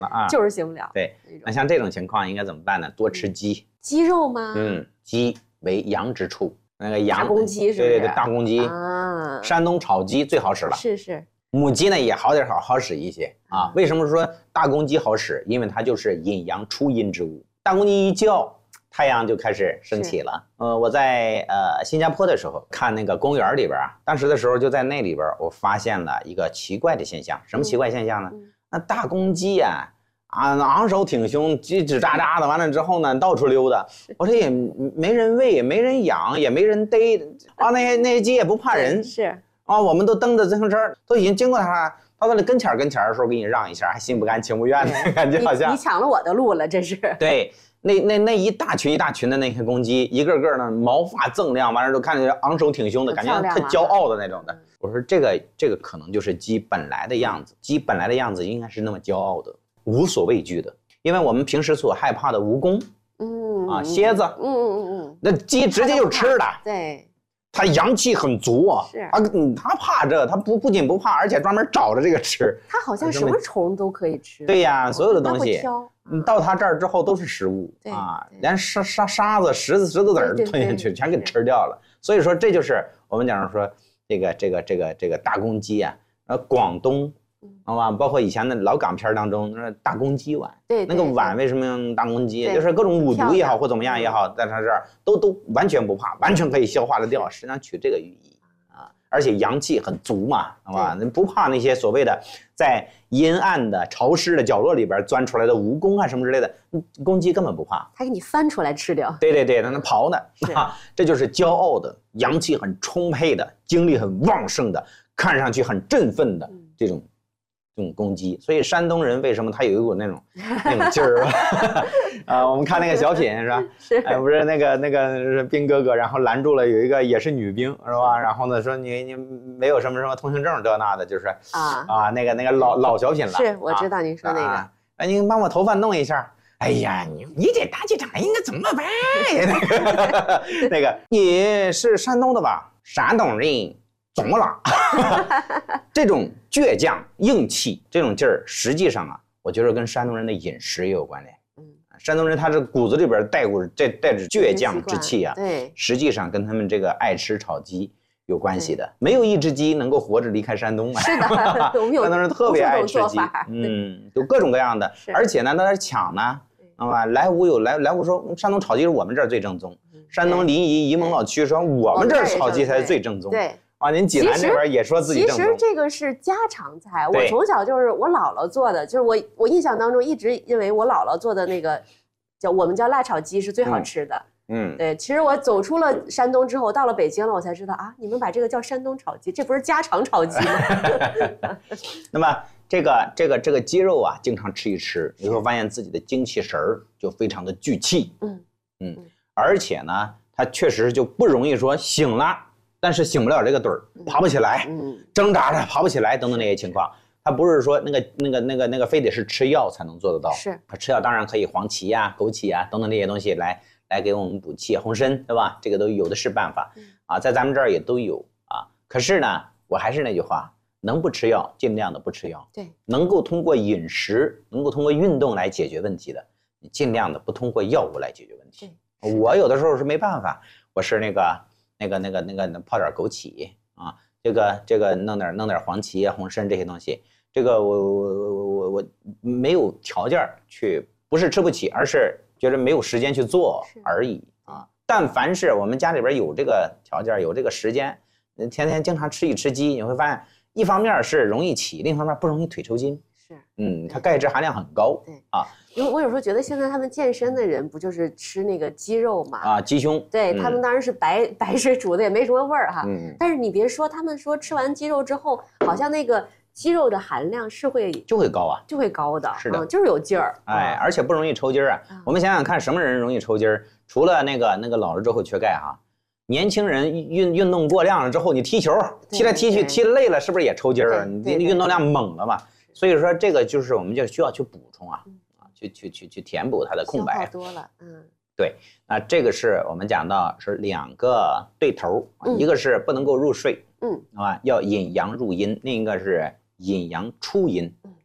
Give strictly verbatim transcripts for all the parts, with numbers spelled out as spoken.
啊， 就是行不了。 对，那像这种情况应该怎么办呢？多吃鸡。 鸡肉吗？ 嗯，鸡为阳之畜，那个阳大公鸡是不是？ 对对对，大公鸡啊， 山东炒鸡最好使了。 是是。 母鸡呢也好点好好使一些啊。为什么说大公鸡好使？因为它就是引阳出阴之物。大公鸡一叫，太阳就开始升起了。呃，我在呃新加坡的时候看那个公园里边啊，当时的时候就在那里边，我发现了一个奇怪的现象。什么奇怪现象呢？嗯、那大公鸡呀、啊，啊昂首挺胸，叽吱喳喳的，完了之后呢，到处溜达。我说也没人喂，也没人养，也没人逮啊，那些那些鸡也不怕人。 是。 啊，我们都蹬着自行车，都已经经过它了，到那里跟前跟前的时候给你让一下，还心不甘情不愿的感觉，好像你, 你抢了我的路了，这是。 对，那那那一大群一大群的那些公鸡，一个个呢毛发锃亮，完了都看着昂首挺胸的感觉，特骄傲的那种的。我说这个这个可能就是鸡本来的样子，鸡本来的样子应该是那么骄傲的，无所畏惧的，因为我们平时所害怕的蜈蚣，嗯啊蝎子，嗯嗯嗯嗯，那鸡直接就吃的， 对。 它阳气很足啊， 是啊，嗯，它怕这，它不不仅不怕，而且专门找着这个吃。 它好像什么虫都可以吃。 对呀，所有的东西， 嗯， 到它这儿之后都是食物啊，连沙沙沙子、石子、石子子儿吞下去，全给吃掉了。所以说，这就是我们讲说这个这个这个这个大公鸡啊，呃，广东。好吧，包括以前的老港片当中，那大公鸡碗， 对， 那个碗为什么用大公鸡？就是各种五毒也好或怎么样也好，在它这儿都都完全不怕，完全可以消化得掉，实际上取这个寓意啊，而且阳气很足嘛，好吧，不怕那些所谓的在阴暗的潮湿的角落里边钻出来的蜈蚣啊什么之类的，公鸡根本不怕， 它给你翻出来吃掉。 对对对，它能刨的，啊，这就是骄傲的、阳气很充沛的、精力很旺盛的、看上去很振奋的这种。这种公鸡，所以山东人为什么他有一股那种那种劲儿啊？啊，我们看那个小品是吧？ 是， 哎，不是那个那个兵哥哥，然后拦住了有一个也是女兵是吧？然后呢说你你没有什么什么通行证这那的，就是啊啊那个那个老老小品了。 是，我知道您说那个。 啊，啊你帮我头发弄一下。哎呀，你你这大机长应该怎么办呀？那个你是山东的吧？山东人。怎么了？这种倔强、硬气这种劲儿，实际上啊，我觉得跟山东人的饮食也有关联。嗯，山东人他这骨子里边带股带带着倔强之气啊， 对， 实际上跟他们这个爱吃炒鸡有关系的。没有一只鸡能够活着离开山东。 是的，我们有山东人特别爱吃鸡，嗯，有各种各样的，而且呢，在那抢呢，啊，来无有来来无说山东炒鸡是我们这儿最正宗，山东临沂沂蒙老区说我们这儿炒鸡才是最正宗。 对。 啊，您济南这边也说自己正宗。 其实这个是家常菜，我从小就是我姥姥做的，就是我我印象当中一直认为我姥姥做的那个叫我们叫辣炒鸡是最好吃的。嗯，对。其实我走出了山东之后，到了北京了，我才知道啊，你们把这个叫山东炒鸡，这不是家常炒鸡吗？ 那么这个这个这个鸡肉啊，经常吃一吃，你会发现自己的精气神儿就非常的聚气。嗯嗯，而且呢，它确实就不容易说醒了。但是醒不了这个盹儿，爬不起来，挣扎着爬不起来等等那些情况，它不是说那个那个那个那个非得是吃药才能做得到。 是， 吃药当然可以黄芪呀、枸杞呀等等这些东西来来给我们补气、红参，对吧？这个都有的是办法啊，在咱们这儿也都有啊。可是呢，我还是那句话，能不吃药尽量的不吃药。 对， 能够通过饮食、能够通过运动来解决问题的，你尽量的不通过药物来解决问题。我有的时候是没办法，我是那个。那个、那个、那个，泡点枸杞啊，这个、这个，弄点、弄点黄芪、红参这些东西。这个我、我、我、我、我没有条件去，不是吃不起，而是觉得没有时间去做而已啊。但凡是我们家里边有这个条件、有这个时间，天天经常吃一吃鸡，你会发现，一方面是容易起，另一方面不容易腿抽筋。 是， 嗯，它钙质含量很高。 对啊。 因为我有时候觉得现在他们健身的人不就是吃那个鸡肉嘛？ 啊，鸡胸。 对、嗯、他们当然是白白水煮的，也没什么味儿哈。 嗯。 但是你别说，他们说吃完鸡肉之后，好像那个鸡肉的含量是会就会高啊， 就会高的。 是的， 嗯、就是有劲儿。 哎，而且不容易抽筋啊。嗯、我们想想看，什么人容易抽筋儿？除了那个那个老了之后缺钙哈，年轻人运运动过量了之后，你踢球踢来踢去踢累了，是不是也抽筋儿？你运动量猛了嘛？所以说这个就是我们就需要去补充啊。嗯去去去去填补它的空白， 多了，嗯， 对，那这个是我们讲到是两个对头，嗯、一个是不能够入睡，嗯，啊，要引阳入阴，另一个是引阳出阴，能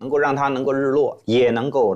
能够让它能够日落，也能够